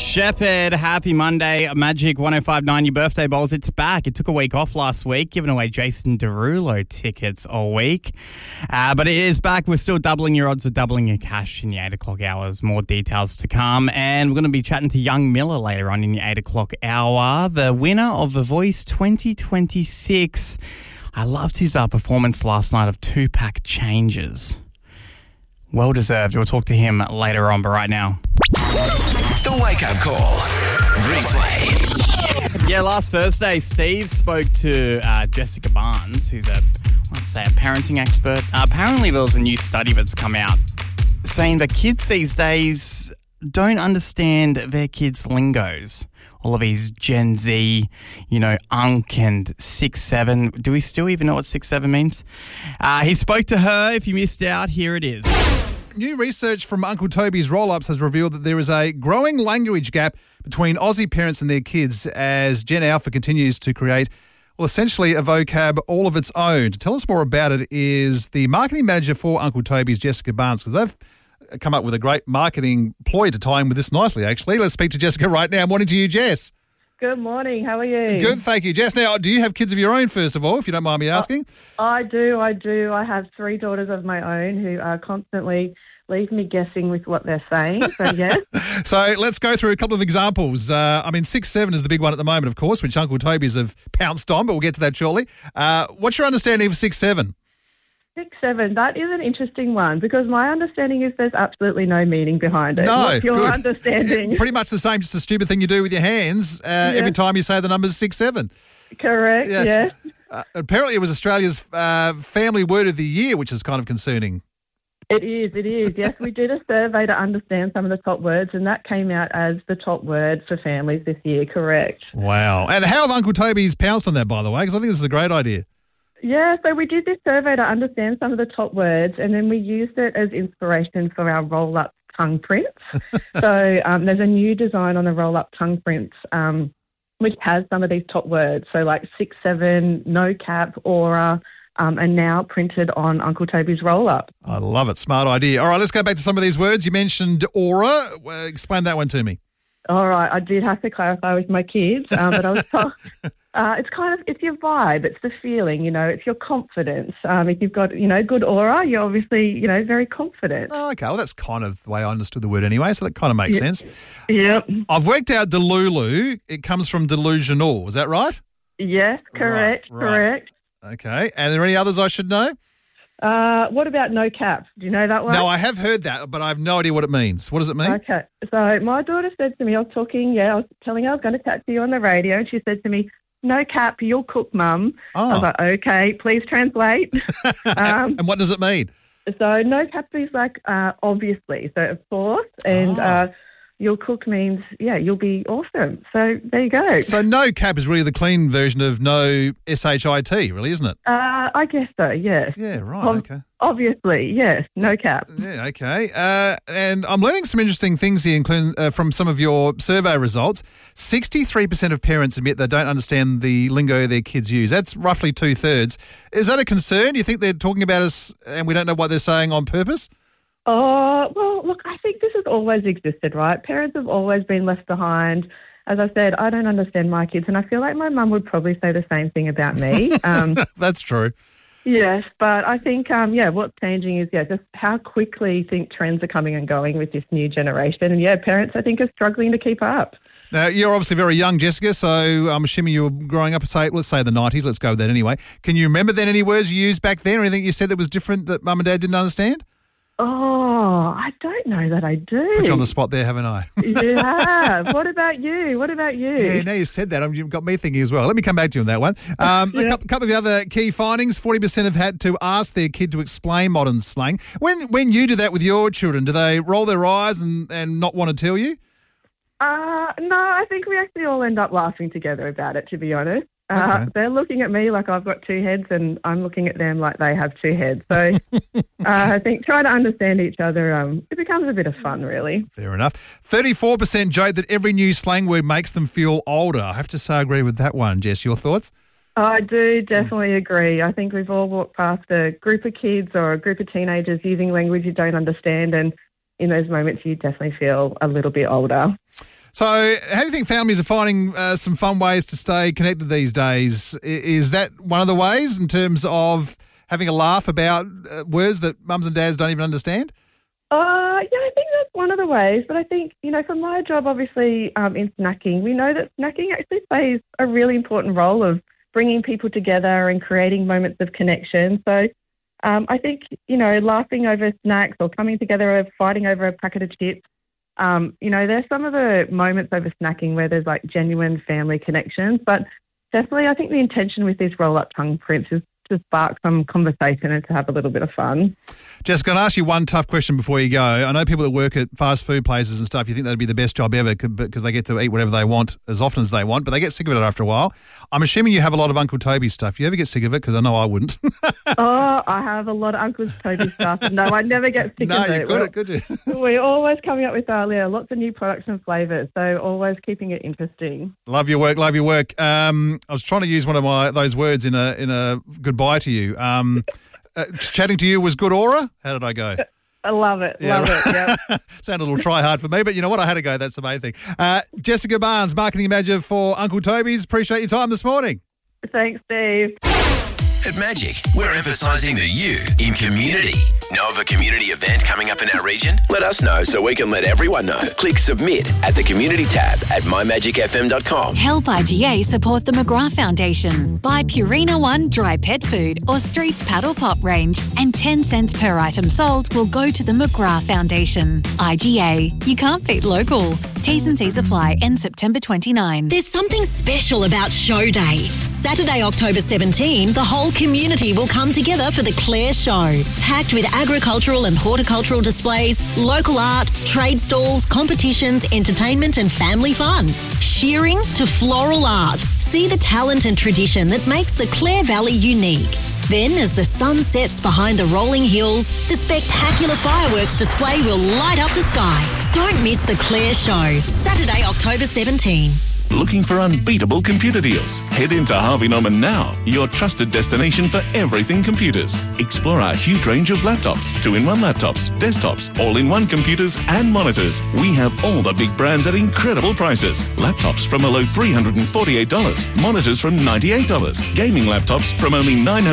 Shepherd, happy Monday. Magic 105.9, your birthday bowls. It's back. It took a week off last week, giving away Jason Derulo tickets all week. But it is back. We're still doubling your odds of doubling your cash in your 8 o'clock hours. More details to come. And we're going to be chatting to Young Miller later on in your 8 o'clock hour, the winner of The Voice 2026. I loved his performance last night of Two-Pack Changes. Well deserved. We'll talk to him later on, but right now. The Wake Up Call. Replay. Yeah, last Thursday, Steve spoke to Jessica Barnes, who's a parenting expert. Apparently there was a new study that's come out saying that kids these days don't understand their kids' lingos. All of these Gen Z, Unk and 6'7". Do we still even know what 6'7" means? He spoke to her. If you missed out, here it is. New research from Uncle Toby's Roll-Ups has revealed that there is a growing language gap between Aussie parents and their kids as Gen Alpha continues to create, essentially a vocab all of its own. To tell us more about it is the marketing manager for Uncle Toby's, Jessica Barnes, because they've come up with a great marketing ploy to tie in with this nicely, actually. Let's speak to Jessica right now. Morning to you, Jess. Good morning. How are you? Good, thank you, Jess. Now, do you have kids of your own, first of all, if you don't mind me asking? I do. I have 3 daughters of my own who constantly leave me guessing with what they're saying. So, yes. So let's go through a couple of examples. 6'7" is the big one at the moment, of course, which Uncle Toby's have pounced on, but we'll get to that shortly. What's your understanding of 6'7"? 6'7", that is an interesting one because my understanding is there's absolutely no meaning behind it. No, what's your good. understanding? Pretty much the same, just a stupid thing you do with your hands every time you say the number's 6'7". Correct, yes. Apparently it was Australia's family word of the year, which is kind of concerning. It is. Yes, we did a survey to understand some of the top words, and that came out as the top word for families this year, correct. Wow. And how have Uncle Toby's pounced on that, by the way? Because I think this is a great idea. Yeah, so we did this survey to understand some of the top words, and then we used it as inspiration for our roll-up tongue prints. So there's a new design on the roll-up tongue prints which has some of these top words. So like 6'7", no cap, aura, and now printed on Uncle Toby's roll-up. I love it. Smart idea. All right, let's go back to some of these words. You mentioned aura. Explain that one to me. All right, I did have to clarify with my kids, but I was told it's your vibe, it's the feeling, it's your confidence. If you've got, good aura, you're obviously, very confident. Oh, okay. Well, that's kind of the way I understood the word anyway, so that kind of makes sense. Yep. I've worked out delulu. It comes from delusional. Is that right? Yes, correct, Right. correct. Okay. And are there any others I should know? What about no cap? Do you know that one? No, I have heard that, but I have no idea what it means. What does it mean? Okay. So my daughter said to me, I was telling her I was going to chat to you on the radio, and she said to me, no cap, you'll cook, Mum. I was like, okay, please translate. And what does it mean? So no cap is like, obviously, so of course, and you'll cook means, you'll be awesome. So there you go. So no cap is really the clean version of no SHIT, really, isn't it? I guess so, yes. Yeah, right, okay. Obviously, yes, no cap. Yeah, okay. And I'm learning some interesting things here, including from some of your survey results. 63% of parents admit they don't understand the lingo their kids use. That's roughly 2/3. Is that a concern? Do you think they're talking about us and we don't know what they're saying on purpose? Oh, well, look, I think this has always existed, right? Parents have always been left behind. As I said, I don't understand my kids, and I feel like my mum would probably say the same thing about me. That's true. Yes, but I think, what's changing is, just how quickly I think trends are coming and going with this new generation. And, parents, I think, are struggling to keep up. Now, you're obviously very young, Jessica, so I'm assuming you were growing up, let's say the 90s. Let's go with that anyway. Can you remember then any words you used back then or anything you said that was different that Mum and Dad didn't understand? Oh, I don't know that I do. Put you on the spot there, haven't I? You have. What about you? Yeah, now you said that, you've got me thinking as well. Let me come back to you on that one. A couple of the other key findings, 40% have had to ask their kid to explain modern slang. When you do that with your children, do they roll their eyes and not want to tell you? No, I think we actually all end up laughing together about it, to be honest. Okay. They're looking at me like I've got 2 heads and I'm looking at them like they have 2 heads. So I think trying to understand each other, it becomes a bit of fun, really. Fair enough. 34% joke that every new slang word makes them feel older. I have to say I agree with that one. Jess, your thoughts? I do definitely agree. I think we've all walked past a group of kids or a group of teenagers using language you don't understand, and in those moments you definitely feel a little bit older. So how do you think families are finding some fun ways to stay connected these days? Is that one of the ways in terms of having a laugh about words that mums and dads don't even understand? Yeah, I think that's one of the ways. But I think, for my job, obviously, in snacking, we know that snacking actually plays a really important role of bringing people together and creating moments of connection. So I think, laughing over snacks or coming together, fighting over a packet of chips, there's some of the moments over snacking where there's like genuine family connections. But definitely, I think the intention with these roll-up tongue prints is to spark some conversation and to have a little bit of fun. Jessica, I'm going to ask you one tough question before you go. I know people that work at fast food places and stuff, you think that'd be the best job ever because they get to eat whatever they want as often as they want, but they get sick of it after a while. I'm assuming you have a lot of Uncle Toby stuff. You ever get sick of it? Because I know I wouldn't. I have a lot of Uncle Toby stuff. No, I never get sick of it. No, you could you? We're always coming up with lots of new products and flavours, so always keeping it interesting. Love your work. I was trying to use one of those words in a goodbye to you. Chatting to you was good aura. How did I go? I love it. Yeah, love it. Yeah. Sounded a little try hard for me, but you know what? I had to go. That's the main thing. Jessica Barnes, marketing manager for Uncle Toby's. Appreciate your time this morning. Thanks, Steve. At Magic, we're emphasising the you in community. Know of a community event coming up in our region? Let us know so we can let everyone know. Click submit at the community tab at mymagicfm.com. Help IGA support the McGrath Foundation. Buy Purina One dry pet food or Streets Paddle Pop range, and 10 cents per item sold will go to the McGrath Foundation. IGA, you can't beat local. T's and C's apply. End September 29. There's something special about Show Day. Saturday, October 17, the whole community will come together for the Clare Show. Packed with agricultural and horticultural displays, local art, trade stalls, competitions, entertainment and family fun. Shearing to floral art. See the talent and tradition that makes the Clare Valley unique. Then, as the sun sets behind the rolling hills, the spectacular fireworks display will light up the sky. Don't miss the Clare Show, Saturday, October 17. Looking for unbeatable computer deals? Head into Harvey Norman now, your trusted destination for everything computers. Explore our huge range of laptops, 2-in-1 laptops, desktops, all-in-one computers and monitors. We have all the big brands at incredible prices. Laptops from a low $348, monitors from $98, gaming laptops from only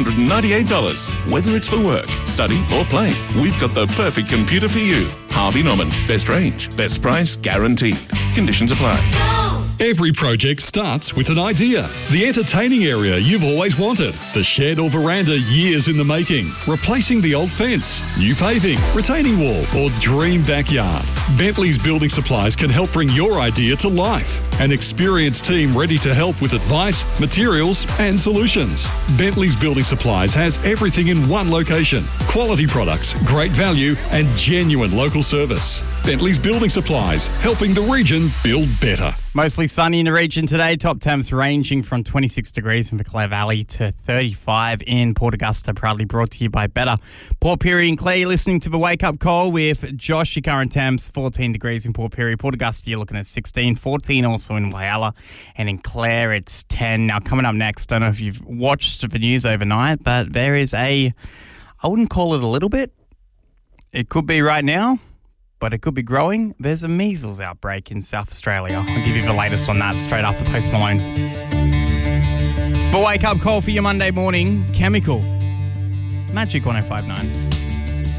$998. Whether it's for work, study or play, we've got the perfect computer for you. Harvey Norman, best range, best price guaranteed. Conditions apply. Every project starts with an idea. The entertaining area you've always wanted. The shed or veranda years in the making. Replacing the old fence. New paving, retaining wall, or dream backyard. Bentley's Building Supplies can help bring your idea to life. An experienced team ready to help with advice, materials, and solutions. Bentley's Building Supplies has everything in one location. Quality products, great value, and genuine local service. Bentley's Building Supplies, helping the region build better. Mostly sunny in the region today. Top temps ranging from 26 degrees in the Clare Valley to 35 in Port Augusta. Proudly brought to you by Better. Port Pirie and Clare, you're listening to the Wake Up Call with Josh. Your current temps, 14 degrees in Port Pirie. Port Augusta, you're looking at 16, 14 also in Whyalla. And in Clare, it's 10. Now, coming up next, I don't know if you've watched the news overnight, but there is I wouldn't call it a little bit. It could be right now, but it could be growing. There's a measles outbreak in South Australia. I'll give you the latest on that straight after Post Malone. It's the Wake Up Call for your Monday morning. Chemical. Magic 105.9.